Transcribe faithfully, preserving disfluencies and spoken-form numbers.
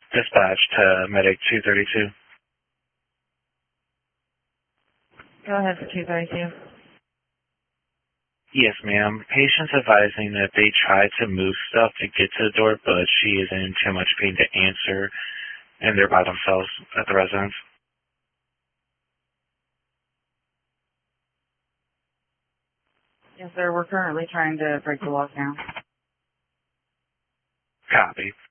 Dispatch to Medic two thirty-two. Go ahead for two thirty-two. Yes, ma'am. Patient's advising that they tried to move stuff to get to the door, but she is in too much pain to answer, and they're by themselves at the residence. Yes, sir. We're currently trying to break the lockdown. Copy.